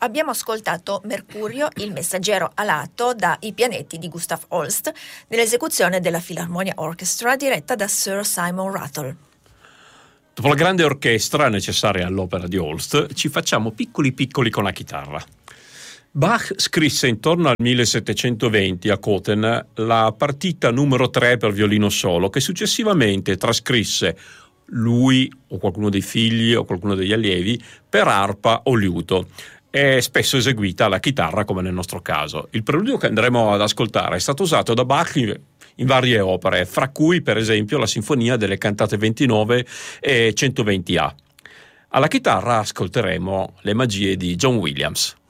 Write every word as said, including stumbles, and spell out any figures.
Abbiamo ascoltato Mercurio, il messaggero alato da I pianeti di Gustav Holst nell'esecuzione della Philharmonia Orchestra diretta da Sir Simon Rattle. Dopo la grande orchestra necessaria all'opera di Holst, ci facciamo piccoli piccoli con la chitarra. Bach scrisse intorno al millesettecentoventi a Köthen la partita numero tre per violino solo, che successivamente trascrisse lui o qualcuno dei figli o qualcuno degli allievi per arpa o liuto. È spesso eseguita alla chitarra, come nel nostro caso. Il preludio che andremo ad ascoltare è stato usato da Bach in, in varie opere, fra cui per esempio la Sinfonia delle Cantate ventinove e centoventi A. Alla chitarra ascolteremo le magie di John Williams.